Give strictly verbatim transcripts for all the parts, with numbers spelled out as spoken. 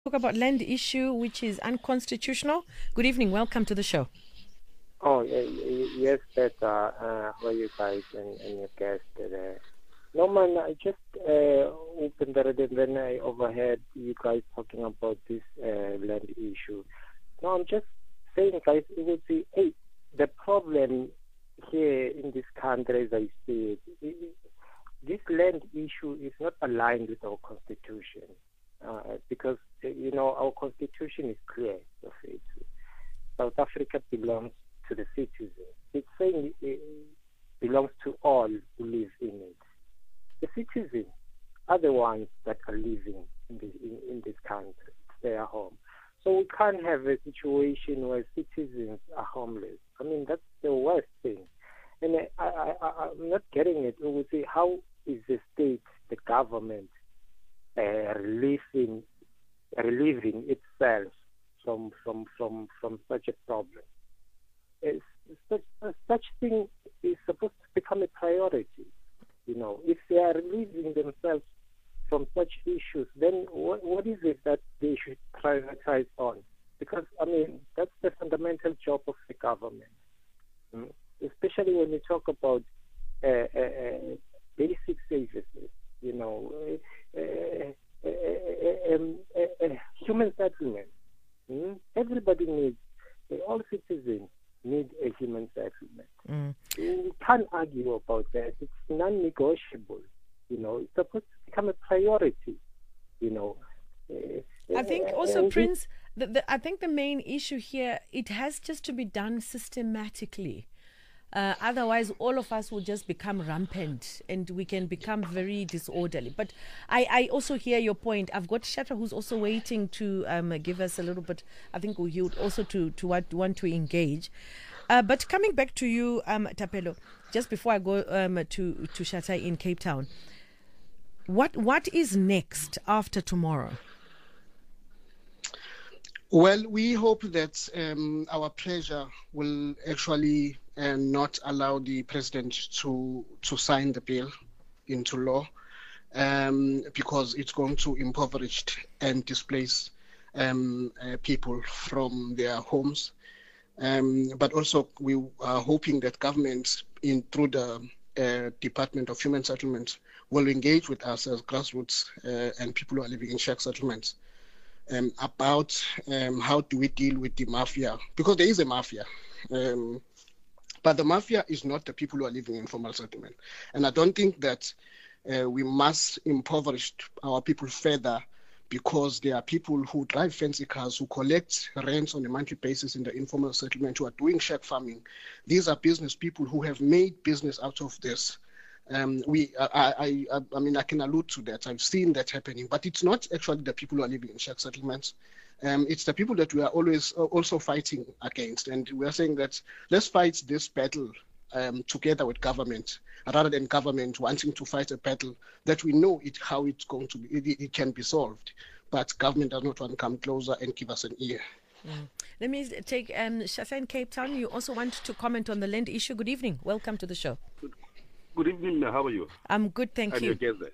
Talk about land issue, which is unconstitutional. Good evening. Welcome to the show. Oh, y- y- yes, Peter. Uh, how are you guys and, and your guest today? No, man, I just uh, opened the radio and then I overheard you guys talking about this uh, land issue. No, I'm just saying, guys, it would be, hey, the problem here in this country, as I see it, it this land issue is not aligned with our constitution. Uh, because, uh, you know, our constitution is clear. Of it. South Africa belongs to the citizens. It's saying it belongs to all who live in it. The citizens are the ones that are living in, the, in, in this country. It's their home. So we can't have a situation where citizens are homeless. I mean, that's the worst thing. And I, I, I, I'm not getting it. We would say, how is the state, the government, Uh, relieving, relieving itself from from from from such a problem? It's, such such thing is supposed to become a priority. You know, if they are relieving themselves from such issues, then what what is it that they should prioritize on? Because I mean, that's the fundamental job of the government, mm? Especially when you talk about uh, uh, uh, basic services. You know, uh, uh, um, uh, uh, human settlement. Mm? Everybody needs, uh, all citizens need a human settlement. Mm. We can't argue about that. It's non-negotiable. You know, it's supposed to become a priority. You know. Uh, I think also, uh, Prince, the, the, I think the main issue here, it has just to be done systematically. Uh, otherwise, all of us will just become rampant and we can become very disorderly. But I, I also hear your point. I've got Shatta who's also waiting to um, give us a little bit. I think he would also to, to want, want to engage. Uh, but coming back to you, um, Thapelo, just before I go um, to, to Shatta in Cape Town, what what is next after tomorrow? Well, we hope that um, our pressure will actually uh, not allow the president to to sign the bill into law, um, because it's going to impoverish and displace um, uh, people from their homes. Um, but also, we are hoping that government, in through the uh, Department of Human Settlements, will engage with us as grassroots uh, and people who are living in shack settlements. Um, about um, how do we deal with the mafia, because there is a mafia, um, but the mafia is not the people who are living in formal settlement. And I don't think that uh, we must impoverish our people further, because there are people who drive fancy cars, who collect rents on a monthly basis in the informal settlement, who are doing shack farming. These are business people who have made business out of this. Um, we, I, I, I mean, I can allude to that. I've seen that happening, but it's not actually the people who are living in shack settlements. Um, it's the people that we are always also fighting against, and we are saying that let's fight this battle um, together with government, rather than government wanting to fight a battle that we know it how it's going to be. It, it can be solved, but government does not want to come closer and give us an ear. Mm. Let me take um, Shatta in Cape Town. You also want to comment on the land issue. Good evening. Welcome to the show. Good. Good evening. How are you? I'm good, thank and you. Your guest there.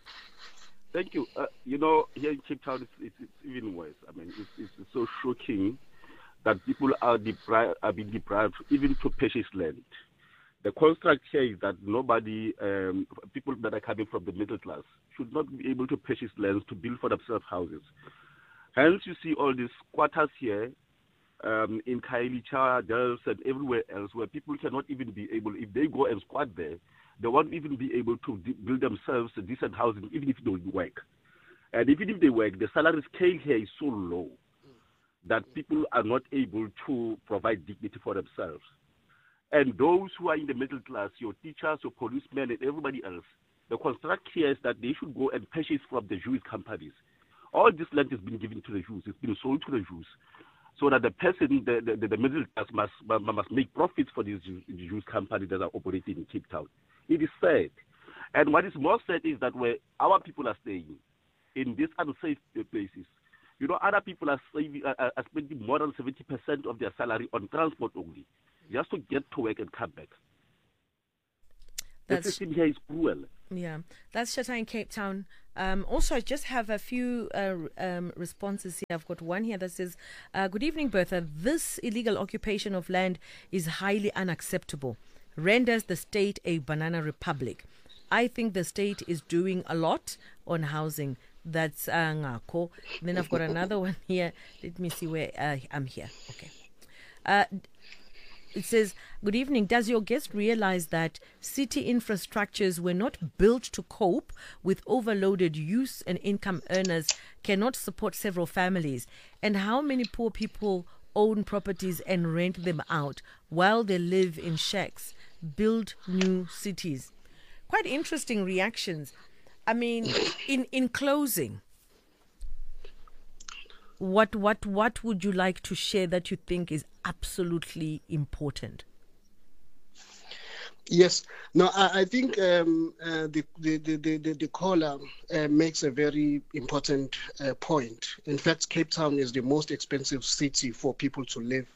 Thank you. Uh, you know, here in Cape Town, it's, it's, it's even worse. I mean, it's, it's so shocking that people are deprived, are being deprived even to purchase land. The construct here is that nobody, um, people that are coming from the middle class, should not be able to purchase lands to build for themselves houses. Hence, you see all these squatters here um, in Khayelitsha, Delft, and everywhere else, where people cannot even be able, if they go and squat there, they won't even be able to de- build themselves a decent housing, even if they work. And even if they work, the salary scale here is so low that people are not able to provide dignity for themselves. And those who are in the middle class, your teachers, your policemen, and everybody else, the construct here is that they should go and purchase from the Jewish companies. All this land has been given to the Jews. It's been sold to the Jews, so that the person, the, the, the middle class, must must make profits for these Jewish companies that are operating in Cape Town. It is sad. And what is more sad is that where our people are staying, in these unsafe places, you know, other people are, saving, are, are spending more than seventy percent of their salary on transport only, just to get to work and come back. The That's... system here is cruel. Yeah, that's Shatta in Cape Town. Um, also, I just have a few uh, um, responses here. I've got one here that says, uh, good evening, Bertha. This illegal occupation of land is highly unacceptable. Renders the state a banana republic. I think the state is doing a lot on housing. That's uh, Ngako. Then I've got another one here. Let me see where uh, I'm here. Okay. Uh, It says, good evening. Does your guest realize that city infrastructures were not built to cope with overloaded use and income earners cannot support several families? And how many poor people own properties and rent them out while they live in shacks? Build new cities. Quite interesting reactions. I mean, in, in closing, What what what would you like to share that you think is absolutely important? Yes, no, I, I think um, uh, the, the, the, the, the caller uh, makes a very important uh, point. In fact, Cape Town is the most expensive city for people to live.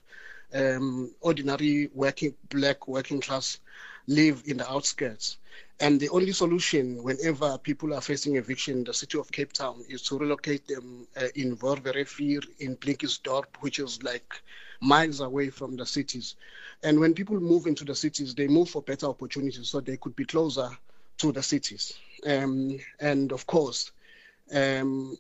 Um, ordinary working black working class live in the outskirts. And the only solution whenever people are facing eviction in the city of Cape Town is to relocate them uh, in Worverevier, in Blinkiesdorp, which is like miles away from the cities. And when people move into the cities, they move for better opportunities so they could be closer to the cities. Um, and of course, um,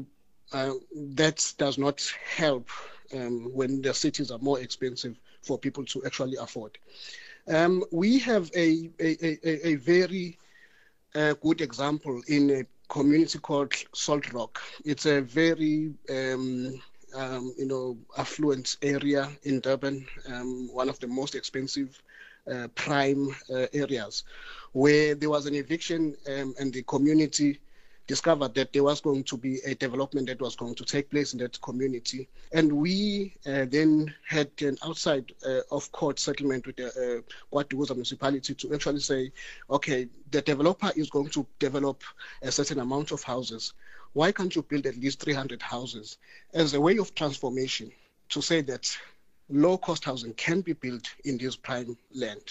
uh, that does not help um, when the cities are more expensive for people to actually afford. Um, we have a, a, a, a very uh, good example in a community called Salt Rock. It's a very, um, um, you know, affluent area in Durban, um, one of the most expensive uh, prime uh, areas, where there was an eviction um, and the community discovered that there was going to be a development that was going to take place in that community. And we uh, then had an outside uh, of court settlement with the uh, KwaDukuza municipality to actually say, okay, the developer is going to develop a certain amount of houses. Why can't you build at least three hundred houses as a way of transformation to say that low-cost housing can be built in this prime land?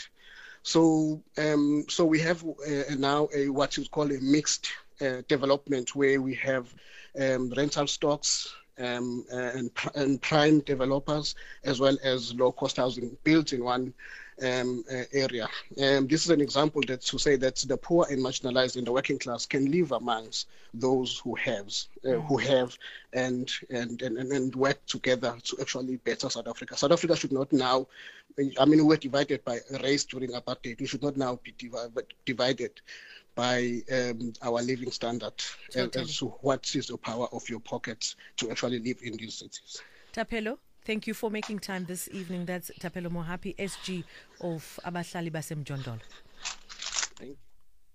So, um, so we have uh, now a what is called a mixed Uh, development where we have um, rental stocks um, and, and prime developers as well as low-cost housing built in one um, uh, area. Um, this is an example that to say that the poor and marginalized and the working class can live amongst those who have, uh, who have, and, and and and work together to actually better South Africa. South Africa should not now. I mean, we were divided by race during apartheid. We should not now be divided. divided by um, our living standard Totally. as to what is the power of your pockets to actually live in these cities. Tapelo, thank you for making time this evening. That's Tapelo Mohapi, S G of Abahlali Basemjondolo. Thank you.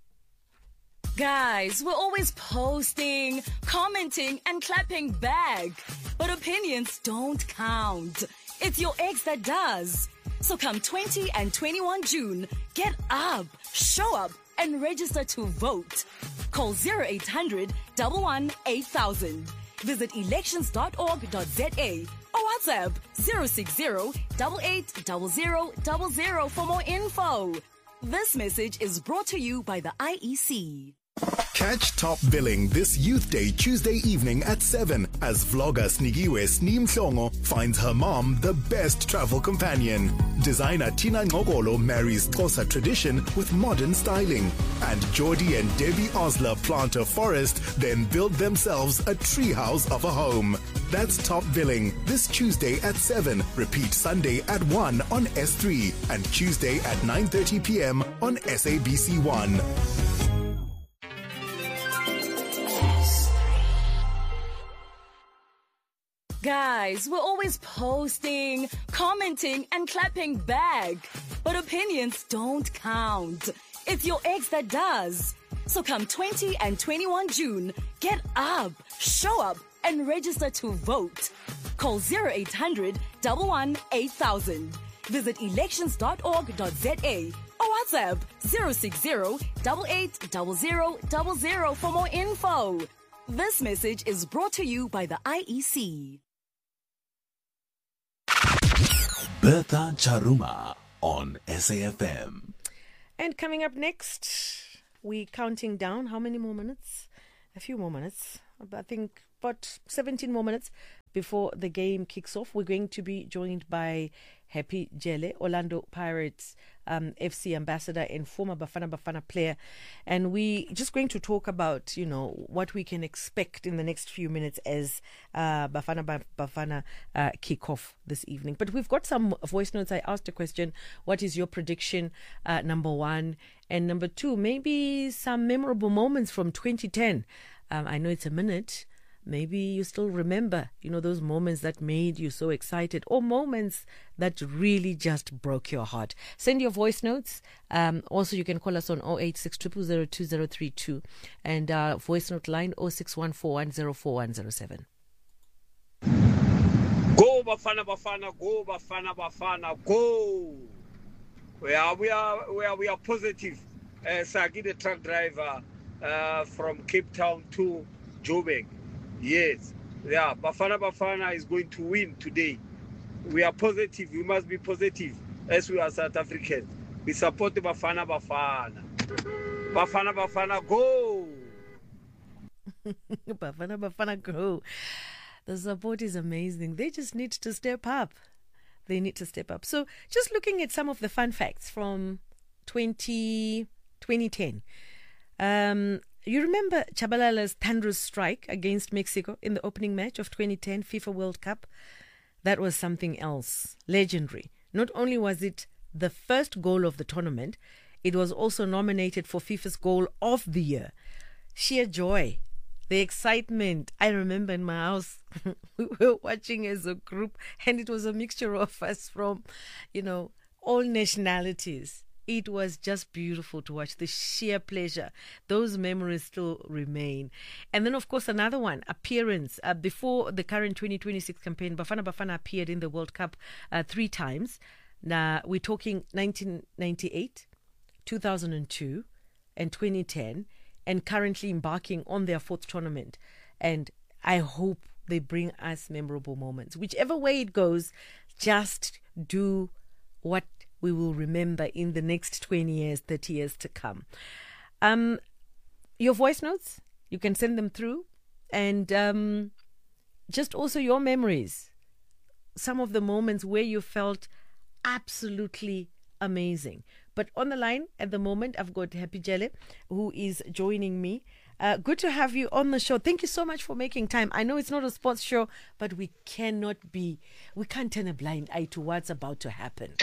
Guys, we're always posting, commenting, and clapping back. But opinions don't count. It's your ex that does. So come twentieth and twenty-first of June, get up, show up, and register to vote. Call zero eight hundred, one one eight thousand. Visit elections dot org dot za or WhatsApp zero six zero, eight eight zero zero zero zero for more info. This message is brought to you by the I E C. Catch Top Billing this Youth Day Tuesday evening at seven as vlogger Snigiwe Sneem Mhlongo finds her mom the best travel companion. Designer Tina Ngogolo marries Xhosa tradition with modern styling. And Geordie and Debbie Osler plant a forest, then build themselves a treehouse of a home. That's Top Billing this Tuesday at seven. Repeat Sunday at one on S three and Tuesday at nine thirty p.m. on S A B C one. Guys, we're always posting, commenting, and clapping back. But opinions don't count. It's your ex that does. So come twentieth and twenty-first of June, get up, show up, and register to vote. Call zero eight hundred, one one eight thousand. Visit elections dot org dot za or WhatsApp zero six zero, eight eight zero zero zero zero for more info. This message is brought to you by the I E C. Bertha Charuma on S A F M. And coming up next, We're counting down. How many more minutes? A few more minutes. I think about seventeen more minutes before the game kicks off. We're going to be joined by Happy Jele, Orlando Pirates um, F C ambassador and former Bafana Bafana player. And we just going to talk about, you know, what we can expect in the next few minutes as uh, Bafana Bafana uh, kick off this evening. But we've got some voice notes. I asked a question, what is your prediction, uh, number one? And number two, maybe some memorable moments from twenty ten. Um, I know it's a minute. Maybe you still remember, you know, those moments that made you so excited, or moments that really just broke your heart. Send your voice notes. Um, also, you can call us on oh eight six, zero zero zero, two zero three two and uh, voice note line oh six one four one zero four one zero seven. Go Bafana Bafana, go Bafana Bafana, go! We are, we are, we are, we are positive. Uh, Sagi, the truck driver uh, from Cape Town to Joburg. Yes, yeah, Bafana Bafana is going to win today. We are positive. We must be positive as we are South Africans. We support the Bafana Bafana. Bafana Bafana, go! Bafana Bafana, go. The support is amazing. They just need to step up. They need to step up. So just looking at some of the fun facts from twenty ten. Um, you remember Chabalala's thunderous strike against Mexico in the opening match of twenty ten FIFA World Cup? That was something else, legendary. Not only was it the first goal of the tournament, it was also nominated for FIFA's Goal of the Year. Sheer joy, the excitement. I remember in my house, we were watching as a group, and it was a mixture of us from, you know, all nationalities. It was just beautiful to watch, the sheer pleasure. Those memories still remain. And then, of course, another one, appearance. Uh, before the current twenty twenty-six campaign, Bafana Bafana appeared in the World Cup uh, three times. Now, we're talking nineteen ninety-eight, two thousand two, and twenty ten, and currently embarking on their fourth tournament. And I hope they bring us memorable moments. Whichever way it goes, just do what we will remember in the next twenty years, thirty years to come. Um, your voice notes, you can send them through. And um, just also your memories. Some of the moments where you felt absolutely amazing. But on the line at the moment, I've got Happy Jele, who is joining me. Uh, good to have you on the show. Thank you so much for making time. I know it's not a sports show, but we cannot be, we can't turn a blind eye to what's about to happen.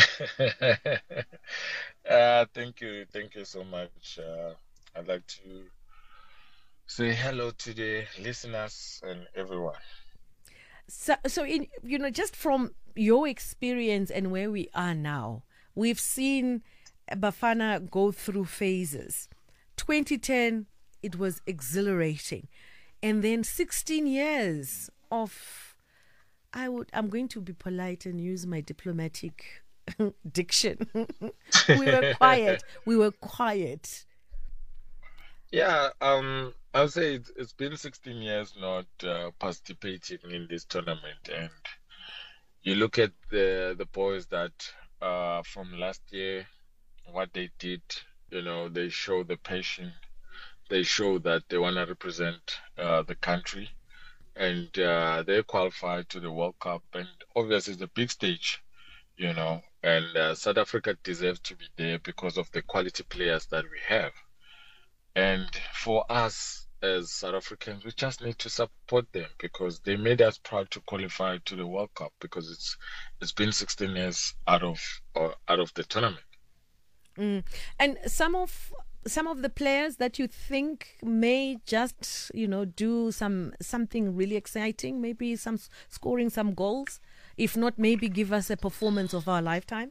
uh, thank you. Thank you so much. Uh, I'd like to say hello to the listeners and everyone. So, so in, you know, just from your experience and where we are now, we've seen Bafana go through phases. twenty ten, it was exhilarating. And then sixteen years of, I would, I'm going to be polite and use my diplomatic diction. We were quiet. We were quiet. Yeah, um, I would say it's, it's been sixteen years not uh, participating in this tournament. And you look at the, the boys that uh, from last year, what they did, you know, they show the passion. They show that they want to represent uh, the country, and uh, they qualified to the World Cup. And obviously, it's a big stage, you know, and uh, South Africa deserves to be there because of the quality players that we have. And for us as South Africans, we just need to support them because they made us proud to qualify to the World Cup because it's it's been sixteen years out of or out of the tournament. Mm. And some of some of the players that you think may just, you know, do some something really exciting, maybe some scoring some goals, if not maybe give us a performance of our lifetime?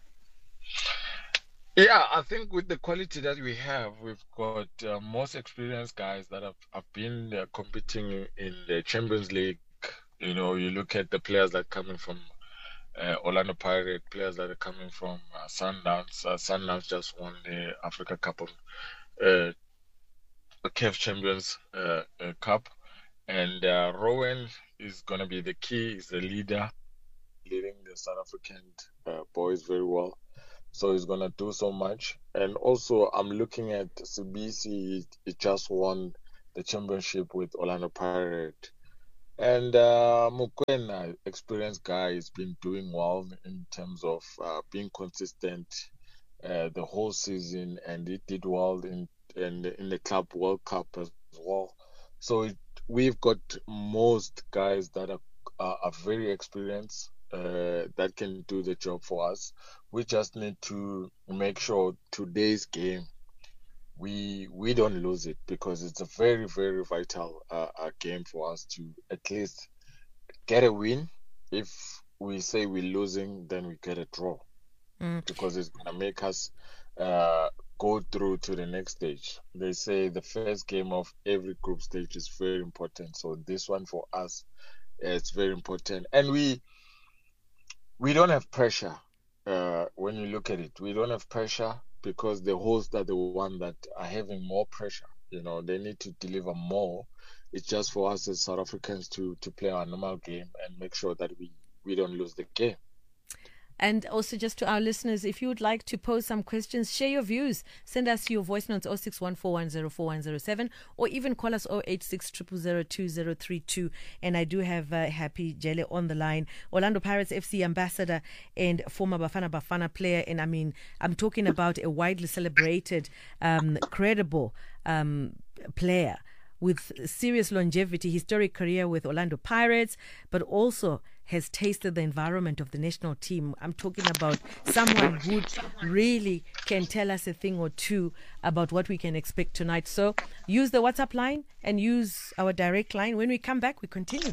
Yeah, I think with the quality that we have, we've got uh, most experienced guys that have, have been uh, competing in the Champions League. You know, you look at the players that are coming from uh, Orlando Pirates, players that are coming from uh, Sundowns. Uh, Sundowns just won the Africa Cup of uh, the C A F Champions uh, uh, Cup. And uh, Rowan is going to be the key, is the leader, leading the South African uh, boys very well. so he's gonna do so much. And also, I'm looking at Sibisi. He just won the championship with Orlando Pirates. And uh, Mokoena, experienced guy, has been doing well in terms of uh, being consistent uh, the whole season, and he did well in in, in the Club World Cup as well. So it, we've got most guys that are are, are very experienced uh, that can do the job for us. We just need to make sure today's game we we don't lose it, because it's a very very vital uh, uh, game for us to at least get a win. If we say we're losing, then we get a draw, Mm. because it's gonna make us uh, go through to the next stage. They say the first game of every group stage is very important, so this one for us uh, it's very important, and we we don't have pressure. Uh, when you look at it, we don't have pressure, because the hosts are the one that are having more pressure. You know, they need to deliver more. It's just for us as South Africans to to play our normal game and make sure that we we don't lose the game. And also, just to our listeners, if you would like to pose some questions, share your views, send us your voice notes oh six one four one zero four one zero seven, or even call us oh eight six, zero zero zero, two zero three two. And I do have uh, Happy Jele on the line, Orlando Pirates F C ambassador and former Bafana Bafana player. And I mean, I'm talking about a widely celebrated, um, credible um, player with serious longevity, historic career with Orlando Pirates, but also has tasted the environment of the national team. I'm talking about someone who really can tell us a thing or two about what we can expect tonight. So use the WhatsApp line and use our direct line. When we come back, we continue.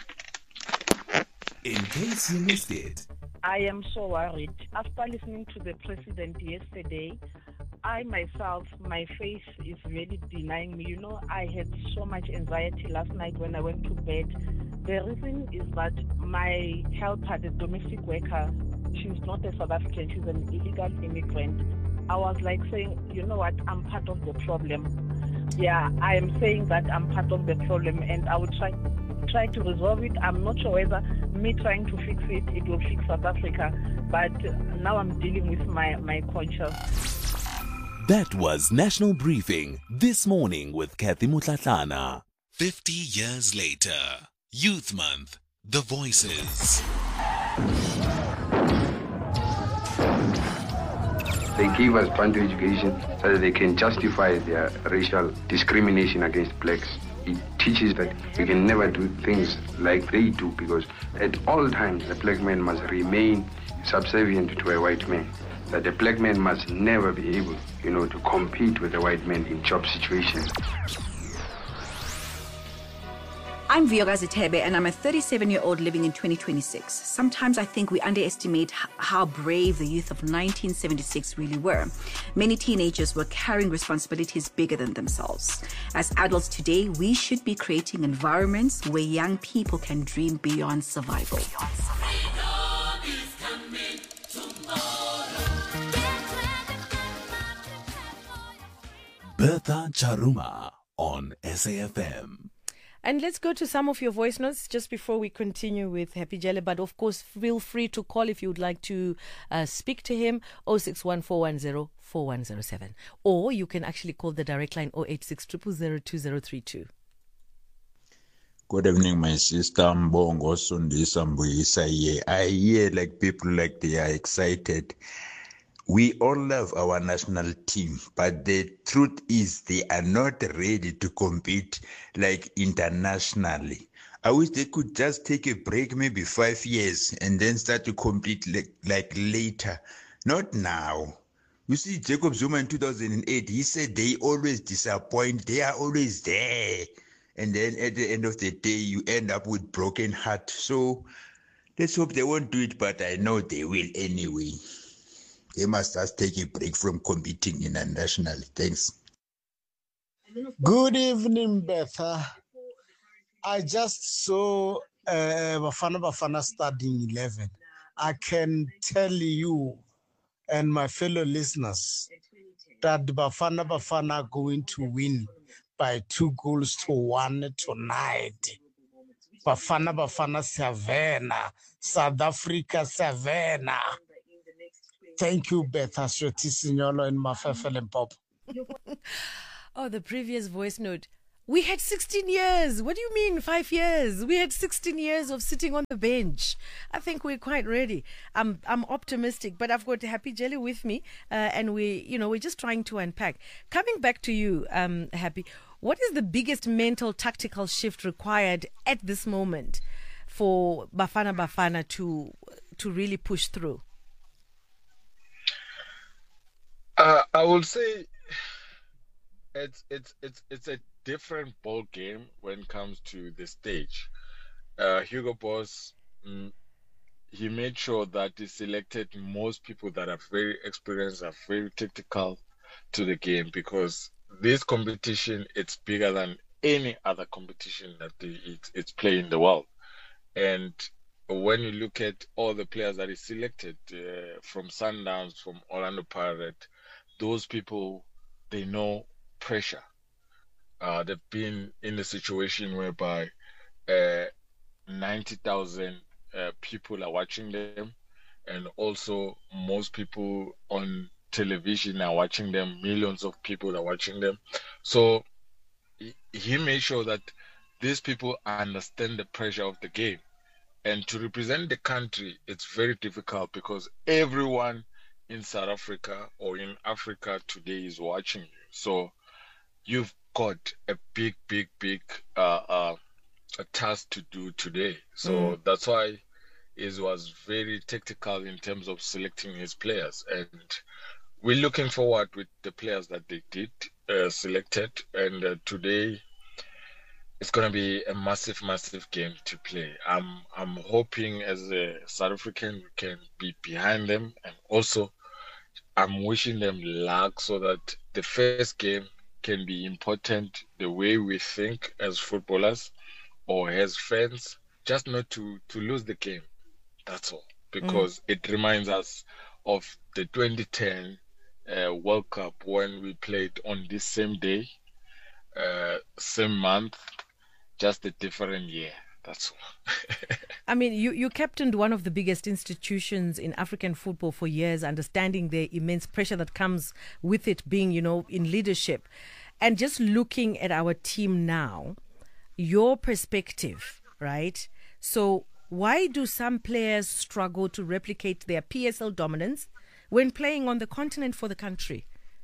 In case you missed it. I am so worried. After listening to the president yesterday, I myself, my face is really denying me. You know, I had so much anxiety last night when I went to bed. The reason is that my helper, the domestic worker, she's not a South African, she's an illegal immigrant. I was like saying, you know what, I'm part of the problem. Yeah, I am saying that I'm part of the problem, and I will try try to resolve it. I'm not sure whether me trying to fix it, it will fix South Africa, but now I'm dealing with my, my conscience. That was National Briefing This Morning with Kathy Mutlatlana. fifty years later, Youth Month, The Voices. They give us Bantu education so that they can justify their racial discrimination against blacks. It teaches that we can never do things like they do, because at all times the black man must remain subservient to a white man. That the black man must never be able, you know, to compete with the white man in job situations. I'm Vioga Zitebe, and I'm a thirty-seven-year-old living in twenty twenty-six. Sometimes I think we underestimate h- how brave the youth of nineteen seventy-six really were. Many teenagers were carrying responsibilities bigger than themselves. As adults today, we should be creating environments where young people can dream beyond survival. Beyond survival. Bertha Charuma on S A F M. And let's go to some of your voice notes just before we continue with Happy Jele. But of course, feel free to call if you would like to uh, speak to him, oh six one four one zero four one zero seven. Or you can actually call the direct line oh eight six, zero zero zero, two zero three two. Good evening, my sister Mbongo Sundisa Mbuyisa here. I hear like people like they are excited. We all love our national team, but the truth is they are not ready to compete like internationally. I wish they could just take a break, maybe five years, and then start to compete like, like later, not now. You see, Jacob Zuma in two thousand eight, he said they always disappoint, they are always there. And then at the end of the day, you end up with broken heart. So let's hope they won't do it, but I know they will anyway. They must just take a break from competing internationally. Thanks. Good evening, Betha. I just saw uh, Bafana Bafana starting eleven. I can tell you and my fellow listeners that Bafana Bafana are going to win by two goals to one tonight. Bafana Bafana Savannah, South Africa Savannah. Thank you, Betha Signolo and Mafefel and Pop. Oh, the previous voice note. We had sixteen years. What do you mean five years? We had sixteen years of sitting on the bench. I think we're quite ready. I'm I'm optimistic, but I've got Happy Jelly with me, uh, and we, you know, we're just trying to unpack. Coming back to you, um, Happy, what is the biggest mental tactical shift required at this moment for Bafana Bafana to to really push through? Uh, I will say it's it's it's it's a different ball game when it comes to the stage. Uh, Hugo Boss, mm, he made sure that he selected most people that are very experienced, are very tactical to the game, because this competition, it's bigger than any other competition that the, it, it's playing in the world. And when you look at all the players that he selected uh, from Sundowns, from Orlando Pirates, those people, they know pressure. Uh, they've been in a situation whereby uh, ninety thousand uh, people are watching them, and also most people on television are watching them. Millions of people are watching them. So he, he made sure that these people understand the pressure of the game. And to represent the country, it's very difficult because everyone in South Africa or in Africa today is watching you. So you've got a big, big, big uh, uh, a task to do today. So mm. that's why it was very tactical in terms of selecting his players. And we're looking forward with the players that they did uh, selected. And uh, today it's going to be a massive, massive game to play. I'm, I'm hoping as a South African we can be behind them. And also I'm wishing them luck so that the first game can be important the way we think as footballers or as fans, just not to, to lose the game. That's all. Because mm. it reminds us of the twenty ten uh, World Cup when we played on this same day, uh, same month, just a different year. That's all. I mean, you, you captained one of the biggest institutions in African football for years, understanding the immense pressure that comes with it being, you know, in leadership. And just looking at our team now, your perspective, right? So why do some players struggle to replicate their P S L dominance when playing on the continent for the country?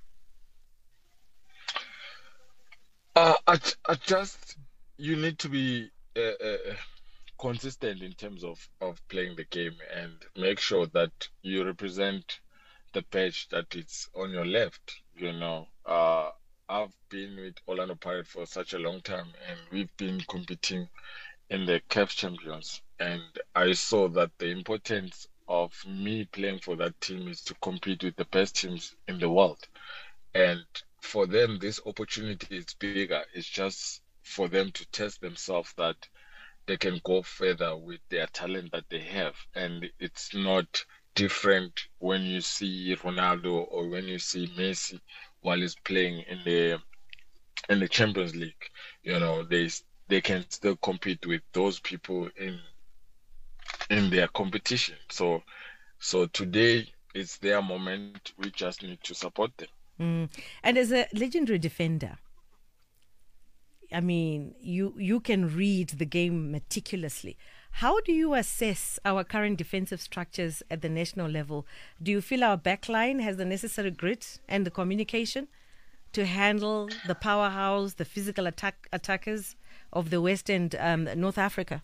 Uh, I, I just, you need to be uh, uh, consistent in terms of, of playing the game and make sure that you represent the patch that it's on your left. You know, uh, I've been with Orlando Pirates for such a long time, and we've been competing in the C A F Champions. And I saw that the importance of me playing for that team is to compete with the best teams in the world. And for them, this opportunity is bigger. It's just for them to test themselves that they can go further with their talent that they have. And it's not different when you see Ronaldo or when you see Messi while he's playing in the in the Champions League. You know, they they can still compete with those people in in their competition. So so today it's their moment. We just need to support them. Mm. And as a legendary defender, I mean, you you can read the game meticulously. How do you assess our current defensive structures at the national level? Do you feel our backline has the necessary grit and the communication to handle the powerhouse, the physical attack attackers of the West and um, North Africa?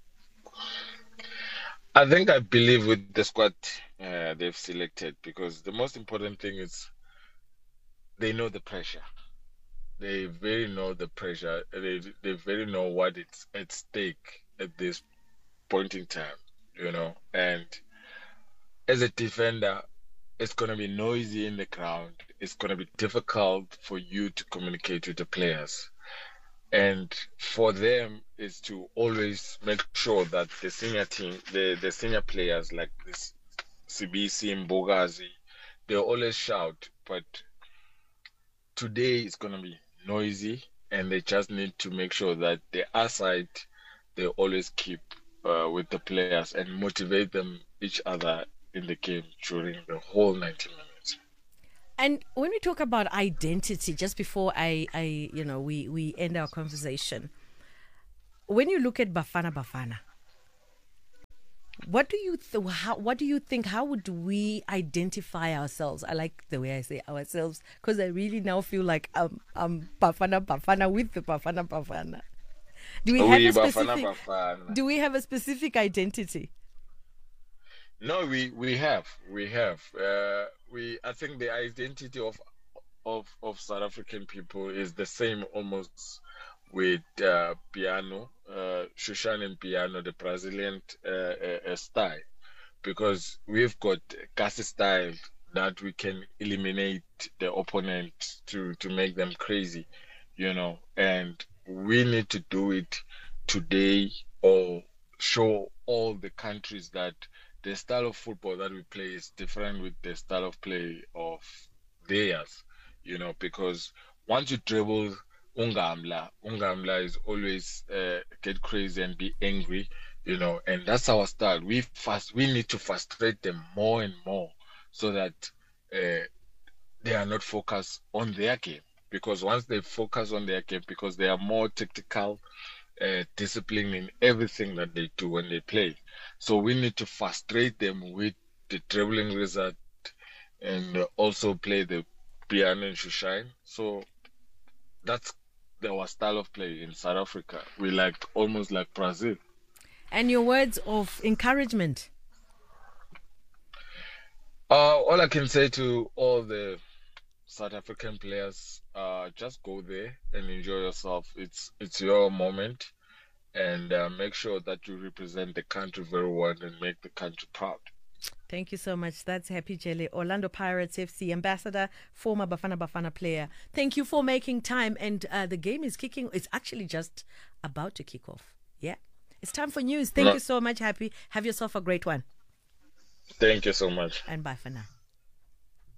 I think I believe with the squad uh, they've selected, because the most important thing is they know the pressure. They very know the pressure. They they very know what it's at stake at this point in time, you know. And as a defender, it's going to be noisy in the ground. It's going to be difficult for you to communicate with the players. And for them is to always make sure that the senior team, the, the senior players like this C B C and Bogazi, they always shout. But today it's going to be noisy, and they just need to make sure that the aside, they always keep uh, with the players and motivate them each other in the game during the whole ninety minutes. And when we talk about identity, just before I, I you know, we, we end our conversation, when you look at Bafana Bafana, what do you th- how, what do you think? How would we identify ourselves? I like the way I say ourselves, because I really now feel like I'm, I'm Bafana Bafana with the Bafana Bafana. Do we have we a specific? Bafana Bafana. Do we have a specific identity? No, we we have we have uh, we. I think the identity of of of South African people is the same almost with uh, piano, uh, Shushan and piano, the Brazilian uh, uh, uh, style, because we've got Kasi style that we can eliminate the opponent to to make them crazy, you know, and we need to do it today or show all the countries that the style of football that we play is different with the style of play of theirs, you know, because once you dribble Ungamla, Ungamla is always uh, get crazy and be angry, you know, and that's our style. We fast, we need to frustrate them more and more so that uh, they are not focused on their game. Because once they focus on their game, because they are more tactical, uh, discipline in everything that they do when they play. So we need to frustrate them with the dribbling result and uh, also play the piano and Shushan. So that's our style of play in South Africa. We like almost like Brazil. And your words of encouragement? Uh, all I can say to all the South African players, uh, just go there and enjoy yourself. It's it's your moment, and uh, make sure that you represent the country very well and make the country proud. Thank you so much. That's Happy Jelly, Orlando Pirates F C ambassador, former Bafana Bafana player. Thank you for making time. And uh, the game is kicking. It's actually just about to kick off. Yeah. It's time for news. Thank no. you so much, Happy. Have yourself a great one. Thank you so much. And bye for now.